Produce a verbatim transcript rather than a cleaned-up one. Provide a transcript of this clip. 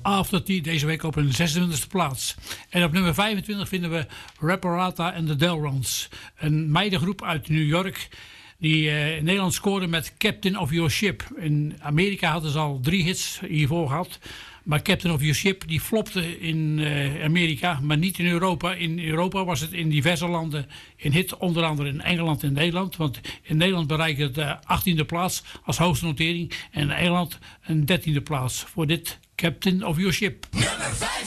After Tea deze week op een zesentwintigste plaats. En op nummer vijfentwintig vinden we Reparata en de Delrons. Een meidengroep uit New York die uh, in Nederland scoorde met Captain of Your Ship. In Amerika hadden ze al drie hits hiervoor gehad. Maar Captain of Your Ship die flopte in uh, Amerika, maar niet in Europa. In Europa was het in diverse landen een hit, onder andere in Engeland en Nederland. Want in Nederland bereikte het de achttiende plaats als hoogste notering. En in Engeland een dertiende plaats voor dit Captain of Your Ship. Nummer vijf.